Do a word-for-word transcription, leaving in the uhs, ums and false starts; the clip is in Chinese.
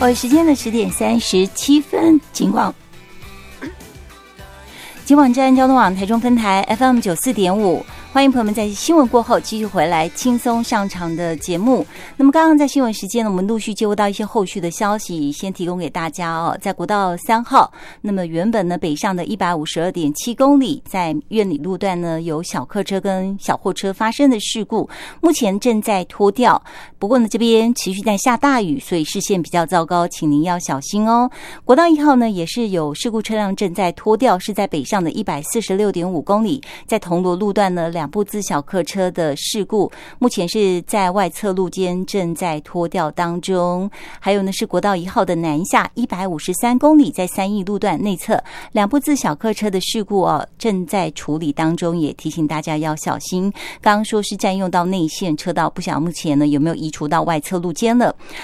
哦，时间的十点三十七分，警广。警网站交通网台中分台 F M 九四点五，欢迎朋友们在新闻过后继续回来轻松上场的节目。那么刚刚在新闻时间呢，我们陆续接获到一些后续的消息，先提供给大家哦。在国道三号，那么原本呢北上的一百五十二点七公里，在苑里路段呢有小客车跟小货车发生的事故，目前正在拖吊。不过呢这边持续在下大雨，所以视线比较糟糕，请您要小心哦。国道一号呢也是有事故车辆正在拖吊，是在北上的一百四十六点五公里，在铜锣路段呢两部自小客车的事故，目前是在外侧路间正在拖吊当中。还有呢是国道一号的南下一百五十三公里，在三义路段内侧两部自小客车的事故哦正在处理当中，也提醒大家要小心。刚刚说是占用到内线车道，不晓得目前呢有没有移除到外侧路间了。